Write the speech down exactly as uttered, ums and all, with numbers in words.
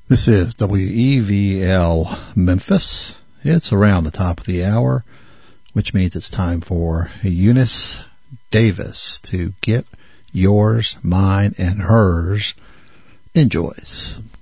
This is W E V L Memphis. It's around the top of the hour, which means it's time for Eunice Davis to get yours, mine, and hers enjoys.